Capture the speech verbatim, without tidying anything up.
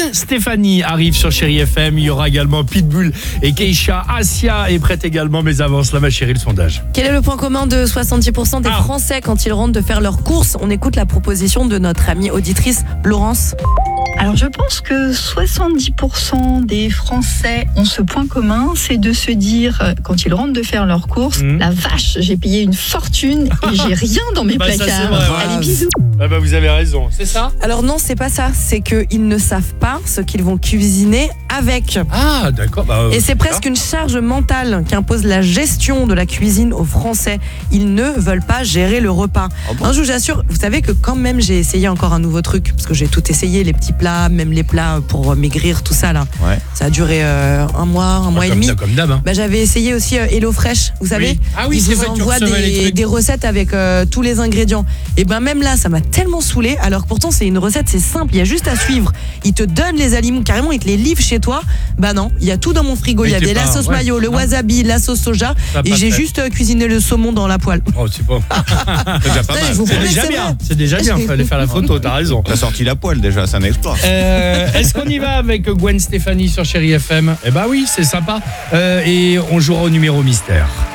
Stefani arrive sur Chérie F M. Il y aura également Pitbull et Keisha. Asia est prête également, mais avance là, ma chérie, le sondage. Quel est le point commun de soixante-dix pour cent des Ah. Français quand ils rentrent de faire leurs courses? On écoute la proposition de notre amie auditrice Laurence. Alors je pense que soixante-dix pour cent des Français ont ce point commun, c'est de se dire, euh, quand ils rentrent de faire leurs courses, Mmh. la vache, j'ai payé une fortune et j'ai rien dans mes Bah, ça, c'est placards. vrai, ouais. Allez, bisous. Ah bah vous avez raison, c'est ça? Alors non, c'est pas ça. C'est qu'ils ne savent pas ce qu'ils vont cuisiner avec. Ah d'accord. Bah, Et c'est presque une charge mentale qu'impose la gestion de la cuisine aux Français. Ils ne veulent pas gérer le repas. Ah bon Hein, je vous assure, vous savez que quand même j'ai essayé encore un nouveau truc, parce que j'ai tout essayé, les petits plats, même les plats pour maigrir, tout ça là. Ouais. Ça a duré euh, un mois, un mois et comme, demi. comme d'hab. Hein. Bah, j'avais essayé aussi euh, HelloFresh, vous savez. Oui. Ah oui, ils c'est vous vrai, tu envoient recevais les des, trucs. des recettes avec euh, tous les ingrédients. Et ben même là, ça m'a tellement saoulé. Alors que pourtant, c'est une recette, c'est simple, il y a juste à suivre. Ils te donnent les aliments, carrément, ils te les livrent chez toi. Bah non, il y a tout dans mon frigo. Il y Mais a t'es des, la pas- sauce ouais, mayo, le non. wasabi, la sauce soja. Ça a Et pas j'ai fait. juste euh, cuisiné le saumon dans la poêle. Oh, c'est pas. C'est déjà pas Ouais, mal. je vous C'est promets, déjà c'est bien. vrai. C'est déjà bien. Fallait faire la photo. T'as raison. T'as sorti la poêle déjà, c'est un exploit. Euh, Est-ce qu'on y va avec Gwen Stefani sur Chérie F M? Eh bah oui, c'est sympa. Euh, et on jouera au numéro mystère.